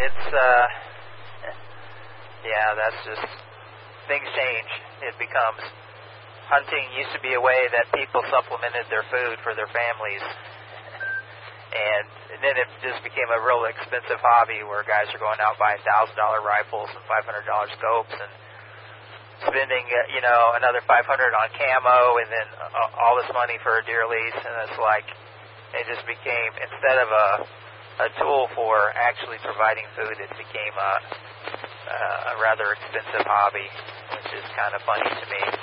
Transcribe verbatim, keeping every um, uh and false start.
it's, uh, yeah, that's just, things change. It becomes, hunting used to be a way that people supplemented their food for their families. And, and then it just became a real expensive hobby where guys are going out buying one thousand dollars rifles and five hundred dollars scopes and spending, uh, you know, another five hundred dollars on camo and then uh, all this money for a deer lease. And it's like, it just became, instead of a, a tool for actually providing food, it became a, a rather expensive hobby, which is kind of funny to me.